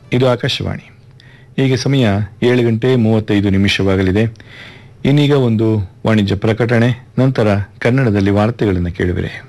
ಇದು ಆಕಾಶವಾಣಿ. ಈಗ ಸಮಯ 7:35 ಇನ್ನೀಗ ಒಂದು ವಾಣಿಜ್ಯ ಪ್ರಕಟಣೆ, ನಂತರ ಕನ್ನಡದಲ್ಲಿ ವಾರ್ತೆಗಳನ್ನು ಕೇಳುವಿರೆ.